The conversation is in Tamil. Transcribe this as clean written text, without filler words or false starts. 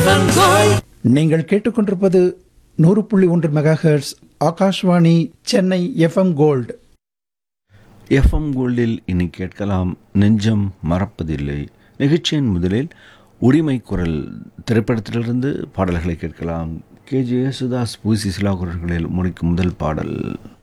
நீங்கள் கேட்டுக்கொண்டிருப்பது 100.1 megahertz Akashvani Chennai FM gold. FM கோல்டில் இனி கேட்கலாம் நெஞ்சம் மறப்பதில்லை. நிகழ்ச்சியின் முதலில் உரிமை குரல் திரைப்படத்திலிருந்து பாடல்களை கேட்கலாம். கேஜே யேசுதாஸ், பூசி சிலாகுரர்களில் முடிக்கும் முதல் பாடல்.